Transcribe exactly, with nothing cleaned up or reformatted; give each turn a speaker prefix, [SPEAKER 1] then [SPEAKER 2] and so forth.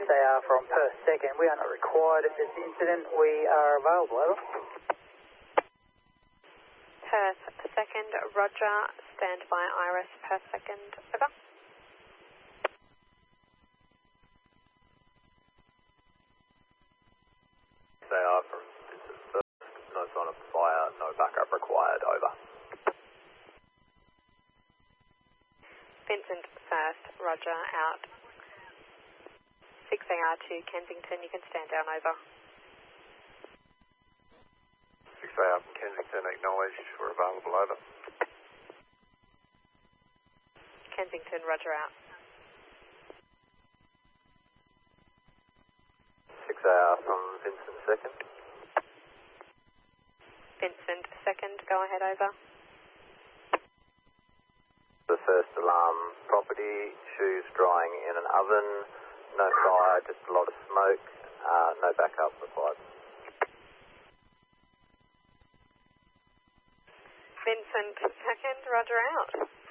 [SPEAKER 1] A R from Perth second. We are not required at this incident. We are available, over.
[SPEAKER 2] Perth second, roger. Stand by Iris, Perth second, over.
[SPEAKER 3] six A R from Vincent first, no sign of fire, no backup required, over.
[SPEAKER 2] Vincent first, roger, out. six A R to Kensington, you can stand down, over.
[SPEAKER 3] six A R from Kensington, acknowledged, we're available, over.
[SPEAKER 2] Kensington, roger, out.
[SPEAKER 3] six A R from Vincent second.
[SPEAKER 2] Vincent second, go ahead, over.
[SPEAKER 3] The first alarm property, shoes drying in an oven, no fire, just a lot of smoke, uh, no backup required.
[SPEAKER 2] Vincent second, roger, out.